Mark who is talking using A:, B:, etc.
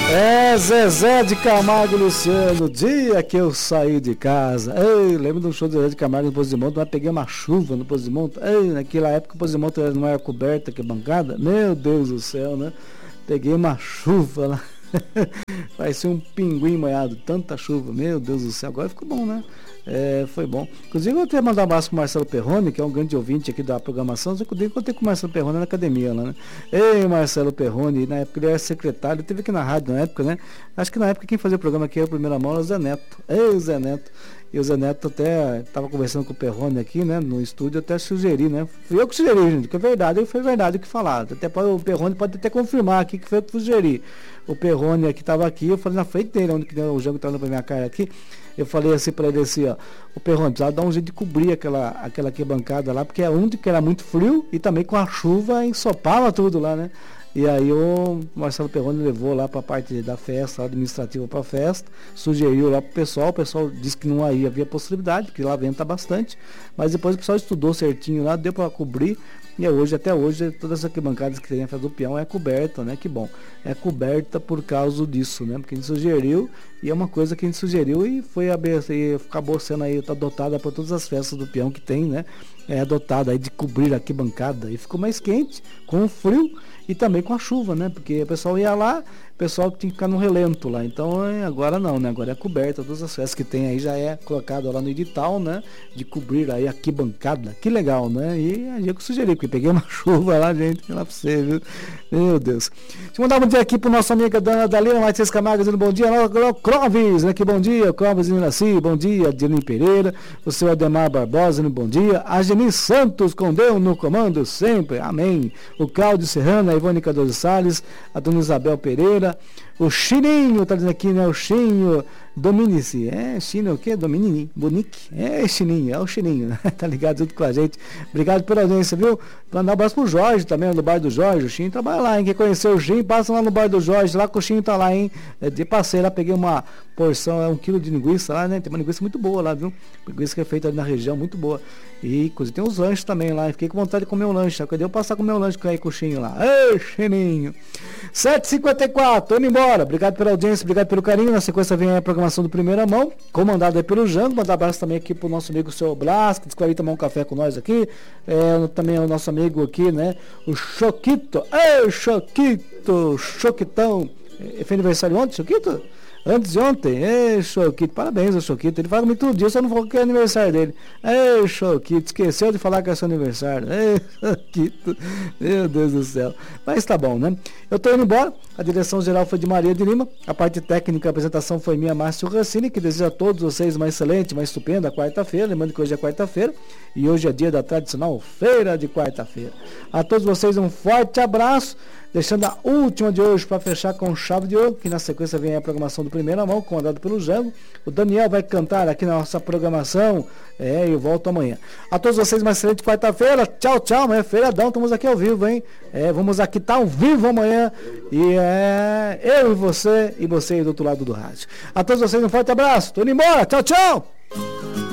A: É Zezé de Camargo e Luciano, dia que eu saí de casa. Ei, lembro do show de Zezé de Camargo no Poço de Monte, mas peguei uma chuva no Poço de Monte. Ei, naquela época o Poço de Monte não era coberta, que bancada. Meu Deus do céu, né? Peguei uma chuva lá. Parecia um pinguim molhado, tanta chuva. Meu Deus do céu, agora ficou bom, né? Foi bom. Inclusive eu até mandar um abraço pro Marcelo Perrone, que é um grande ouvinte aqui da programação. Eu encontrei com o Marcelo Perrone na academia lá, né? Ei, Marcelo Perrone, na época ele era secretário, ele teve aqui na rádio na época, né? Acho que na época quem fazia o programa aqui era a primeira mão era o Zé Neto. Ei, o Zé Neto. E o Zé Neto até estava conversando com o Perrone aqui, né? No estúdio, até sugeri, né? Fui eu que sugeri, gente, que é verdade, foi verdade o que falaram. Até o Perrone pode até confirmar aqui que foi eu que sugeri. O Perrone aqui estava aqui, eu falei na frente dele, onde que o jogo estava olhando pra minha cara aqui. Eu falei assim pra ele assim, ó, o Perrone, precisava dar um jeito de cobrir aquela bancada lá, porque é onde que era muito frio e também com a chuva ensopava tudo lá, né? E aí o Marcelo Perrone levou lá para a parte da festa, administrativa para a festa, sugeriu lá pro o pessoal disse que não havia possibilidade, porque lá venta bastante, mas depois o pessoal estudou certinho lá, deu para cobrir. E até hoje, todas as arquibancadas que tem na festa do peão é coberta, né? Que bom. É coberta por causa disso, né? Porque a gente sugeriu, e é uma coisa que a gente sugeriu e acabou sendo aí adotada por todas as festas do peão que tem, né? É adotada aí de cobrir a arquibancada. E ficou mais quente, com o frio e também com a chuva, né? Porque o pessoal ia lá, o pessoal tinha que ficar no relento lá. Então agora não, né? Agora é coberta, todas as festas que tem aí já é colocado lá no edital, né? De cobrir aí a arquibancada. Que legal, né? E aí eu sugeri, porque peguei uma chuva lá, gente, lá pra você, viu? Meu Deus. Deixa eu mandar um bom dia aqui pro nosso amiga Dona Dalina Matias Camargo, dizendo bom dia. Clóvis, né? Que bom dia. Clóvis Inaci, bom dia. Dilene Pereira, o seu Ademar Barbosa, bom dia. A Geni Santos, com Deus no comando sempre, amém. O Cláudio Serrano, a Ivone Cardoso Salles, a Dona Isabel Pereira, o Chininho, tá dizendo aqui, né? O Chinho Dominici, Chino, o que? Dominici, Bonique, Chininho, é o Chininho, tá ligado junto com a gente. Obrigado pela audiência, viu? Mandar um abraço pro Jorge também, no bar do Jorge. O Chinho trabalha lá, hein? Quem conheceu o Chinho, passa lá no bar do Jorge, lá que o Chinho tá lá, hein? De passei lá, peguei uma porção, 1 quilo de linguiça lá, né? Tem uma linguiça muito boa lá, viu? Linguiça que é feita ali na região, muito boa. E inclusive tem uns lanches também lá. Fiquei com vontade de comer um lanche. Cadê eu passar a comer um lanche com o Chinho lá? Ei, Chininho! 7h54, tô indo embora. Obrigado pela audiência, obrigado pelo carinho. Na sequência vem a programação do Primeira Mão, comandada aí pelo Jango. Mandar abraço também aqui pro nosso amigo, o seu Blas, que disse que vai tomar um café com nós aqui. Também o nosso amigo aqui, né? O Choquito. Ei, Choquito! Choquitão! Foi aniversário ontem, Choquito? Antes de ontem, Choquito, parabéns ao Choquito, ele fala muito dia, só não falou que é aniversário dele. Choquito, esqueceu de falar que é seu aniversário. Choquito, meu Deus do céu. Mas tá bom, né? Eu tô indo embora, a direção geral foi de Maria de Lima, a parte técnica, a apresentação foi minha, Márcio Rancini, que deseja a todos vocês uma excelente, uma estupenda quarta-feira, lembrando que hoje é quarta-feira, e hoje é dia da tradicional feira de quarta-feira. A todos vocês um forte abraço, deixando a última de hoje para fechar com chave de ouro, que na sequência vem a programação do Primeira Mão, comandado pelo Jango. O Daniel vai cantar aqui na nossa programação. Eu volto amanhã. A todos vocês, uma excelente quarta-feira. Tchau, tchau. Amanhã é feriadão, estamos aqui ao vivo, hein? Vamos aqui estar ao vivo amanhã. E eu e você aí do outro lado do rádio. A todos vocês, um forte abraço. Tô indo embora. Tchau, tchau.